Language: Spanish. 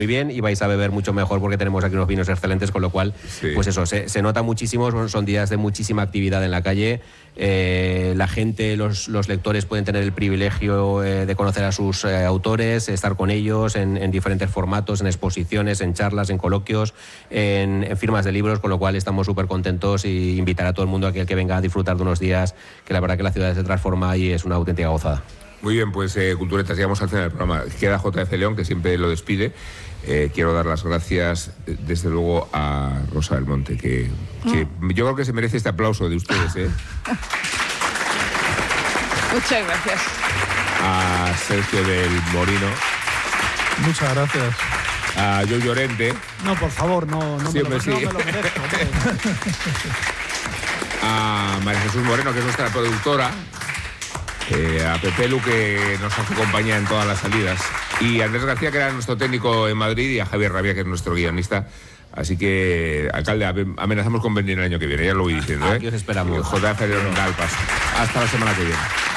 muy bien y vais a beber mucho mejor porque tenemos aquí unos vinos excelentes, con lo cual, pues eso, se nota muchísimo, son días de muchísima actividad en la calle. La gente, los lectores pueden tener el privilegio de conocer a sus autores, estar con ellos en diferentes formatos, en exposiciones, en charlas, en coloquios, en firmas de libros, con lo cual estamos súper contentos y invitar a todo el mundo a que venga a disfrutar de unos días que la verdad que la ciudad se transforma y es una auténtica gozada. Muy bien, pues Culturetas, llegamos al final del programa. Queda JF León, que siempre lo despide. Quiero dar las gracias, desde luego, a Rosa del Monte, que yo creo que se merece este aplauso de ustedes. Muchas gracias. A Sergio del Morino. Muchas gracias. A Joe Llorente. No, por favor, no me lo merezco. A María Jesús Moreno, que es nuestra productora. A Pepe Lu, que nos hace compañía en todas las salidas, y a Andrés García, que era nuestro técnico en Madrid, y a Javier Rabia, que es nuestro guionista. Así que, alcalde, amenazamos con venir el año que viene, ya lo voy diciendo. Aquí os esperamos. JF León da el paso. Hasta la semana que viene.